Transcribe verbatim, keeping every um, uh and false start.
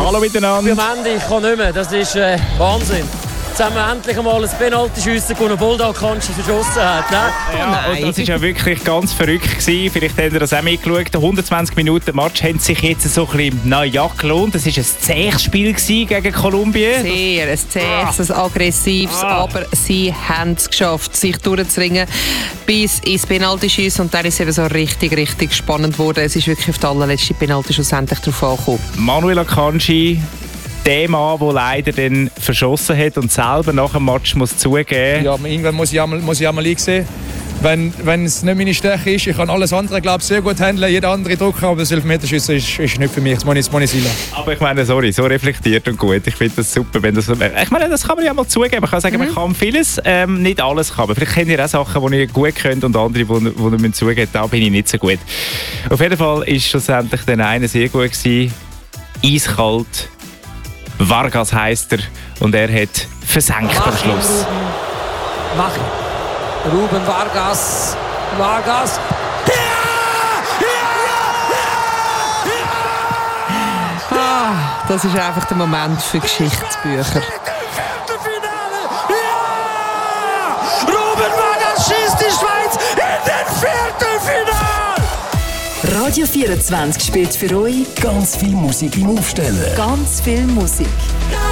Hallo miteinander. Am Ende, ich kann nicht mehr. Das ist äh, Wahnsinn. Jetzt haben wir endlich einmal ein Penalty-Schiessen gewonnen, Bulldog Kanji verschossen hat. Ne? Ja, und das war ja wirklich ganz verrückt gewesen. Vielleicht habt ihr das auch mitgeschaut. hundertzwanzig Minuten Match haben sich jetzt so ein bisschen naja gelohnt. Das war ein zähes Spiel gegen Kolumbien. Sehr, ein zähes, ein aggressives, ah. aber sie haben es geschafft, sich durchzuringen bis ins Penalty-Schiessen. Und dann ist es eben so richtig, richtig spannend geworden. Es ist wirklich auf die allerletzte Penalty schlussendlich drauf angekommen. Manuel Akanji, der Mann, der leider dann verschossen hat und selber nach dem Match muss zugeben. Ja, irgendwann muss ich einmal, muss ich einmal einsehen, wenn, wenn es nicht meine Stärke ist. Ich kann alles andere, glaube ich, sehr gut handeln, jeder andere drücken, aber das Elfmeterschiessen ist, ist nicht für mich, das muss ich, das muss ich sein lassen. Aber ich meine, sorry, so reflektiert und gut. Ich finde das super, wenn das so... Ich meine, das kann man ja mal zugeben. Man kann sagen, mhm. man kann vieles, ähm, nicht alles kann. Aber vielleicht kennt ihr auch Sachen, die ihr gut könnt und andere, die, die ihr müsst zugeben, da bin ich nicht so gut. Auf jeden Fall war schlussendlich der eine sehr gut gewesen. Eiskalt. Vargas heisst er und er hat versenkt am Schluss. Mach ihn. Ruben Vargas. Vargas. Ja! Ja! Ja! Ja! Ah, das ist einfach der Moment für Geschichtsbücher. Ja! Ruben Vargas schießt die Schweiz in den Viertelfinale! Radio vierundzwanzig spielt für euch ganz viel Musik im Aufstellen. Ganz viel Musik.